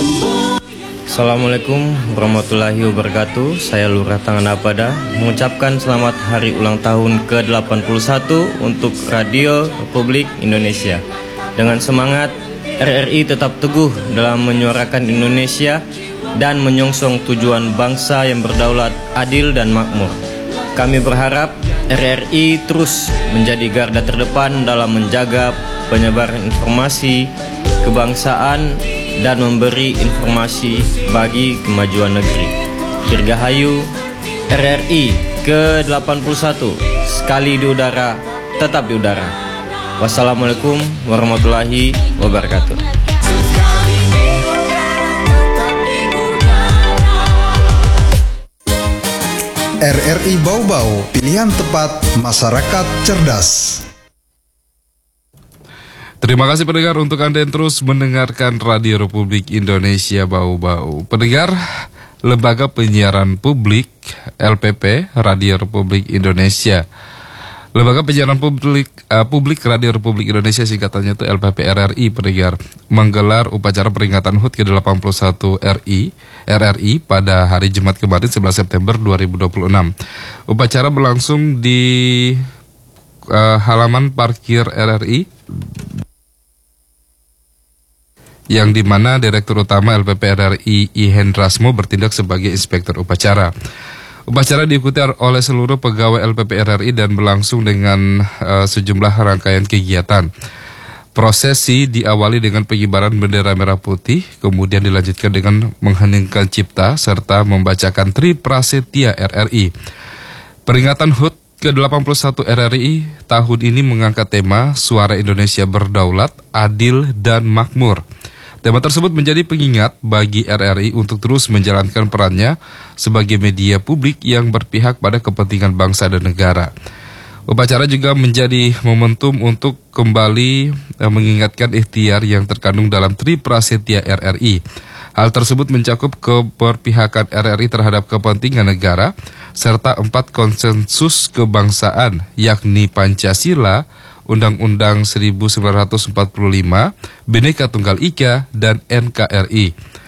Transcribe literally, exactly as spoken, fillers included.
Assalamualaikum warahmatullahi wabarakatuh. Saya Lurah Tanganapada mengucapkan selamat hari ulang tahun ke delapan puluh satu untuk Radio Republik Indonesia. Dengan semangat, R R I tetap teguh dalam menyuarakan Indonesia dan menyongsong tujuan bangsa yang berdaulat, adil dan makmur. Kami berharap R R I terus menjadi garda terdepan dalam menjaga penyebaran informasi kebangsaan dan memberi informasi bagi kemajuan negeri. Dirgahayu R R I ke delapan puluh satu, sekali di udara, tetap di udara. Wassalamualaikum warahmatullahi wabarakatuh. R R I Bau-Bau, pilihan tepat masyarakat cerdas. Terima kasih pendengar untuk Anda yang terus mendengarkan Radio Republik Indonesia Bau-Bau. Pendengar, Lembaga Penyiaran Publik L P P Radio Republik Indonesia. Lembaga Penyiaran Publik uh, Publik Radio Republik Indonesia, singkatannya itu L P P R R I, pendengar, menggelar upacara peringatan H U T ke delapan puluh satu R I R R I pada hari Jumat kemarin sebelas September dua ribu dua puluh enam. Upacara berlangsung di uh, halaman parkir R R I, yang dimana Direktur Utama L P P R R I I Hendrasmo bertindak sebagai inspektur upacara. Upacara diikuti oleh seluruh pegawai L P P R R I dan berlangsung dengan uh, sejumlah rangkaian kegiatan. Prosesi diawali dengan pengibaran bendera merah putih, kemudian dilanjutkan dengan mengheningkan cipta serta membacakan Tri Prasetya R R I. Peringatan H U T ke delapan puluh satu R R I tahun ini mengangkat tema Suara Indonesia Berdaulat, Adil dan Makmur. Tema tersebut menjadi pengingat bagi R R I untuk terus menjalankan perannya sebagai media publik yang berpihak pada kepentingan bangsa dan negara. Upacara juga menjadi momentum untuk kembali eh, mengingatkan ikhtiar yang terkandung dalam Tri Prasetya R R I. Hal tersebut mencakup keberpihakan R R I terhadap kepentingan negara, serta empat konsensus kebangsaan, yakni Pancasila, Undang-Undang seribu sembilan ratus empat puluh lima, Bhinneka Tunggal Ika, dan N K R I.